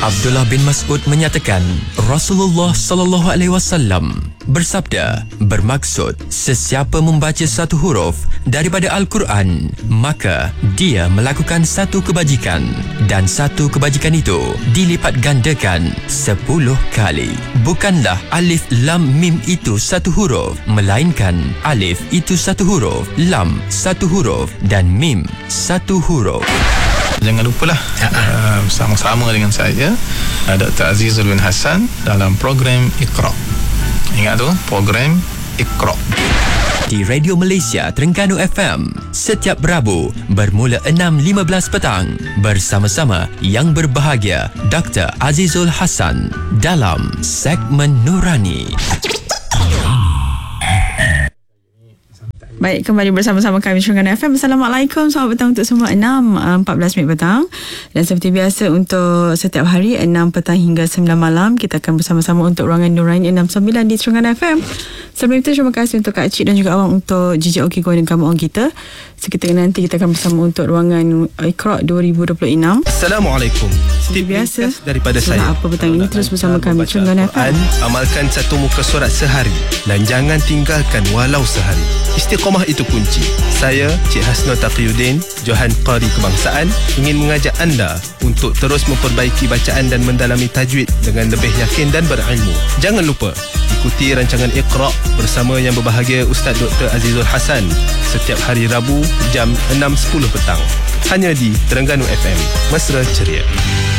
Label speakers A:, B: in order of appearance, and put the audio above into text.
A: Abdullah bin Mas'ud menyatakan Rasulullah sallallahu alaihi wasallam bersabda, bermaksud sesiapa membaca satu huruf daripada Al-Quran, maka dia melakukan satu kebajikan dan satu kebajikan itu dilipat gandakan 10 kali. Bukanlah alif lam mim itu satu huruf, melainkan alif itu satu huruf, lam satu huruf dan mim satu huruf.
B: Jangan lupalah bersama-sama dengan saya Dr. Azizul bin Hassan dalam program Iqra. Ingat tu, program Iqra
A: di Radio Malaysia Terengganu FM setiap Rabu bermula 6.15 petang bersama-sama yang berbahagia Dr. Azizul Hassan dalam segmen Nurani.
C: Baik, kembali bersama-sama kami Terengganu FM. Assalamualaikum, selamat petang untuk semua. 6.14 minit petang. Dan seperti biasa untuk setiap hari 6 petang hingga 9 malam kita akan bersama-sama untuk ruangan Nuraini 69 di Terengganu FM. Sebelum itu, terima kasih untuk Kak Cik dan juga awak untuk JJ Okey Go dan kamu orang kita. Seketika nanti kita akan bersama untuk ruangan Iqra 2026.
D: Assalamualaikum.
C: Seperti biasa
D: daripada saya.
C: Apa petang ini terus bersama kami Terengganu FM.
D: Amalkan satu muka surat sehari dan jangan tinggalkan walau sehari. Istiqamah itu kunci. Saya, Cik Hasnul Taqiyuddin, Johan Qari Kebangsaan, ingin mengajak anda untuk terus memperbaiki bacaan dan mendalami tajwid dengan lebih yakin dan berilmu. Jangan lupa ikuti rancangan Iqra bersama yang berbahagia Ustaz Dr. Azizul Hassan setiap hari Rabu jam 6.10 petang. Hanya di Terengganu FM. Mesra ceria.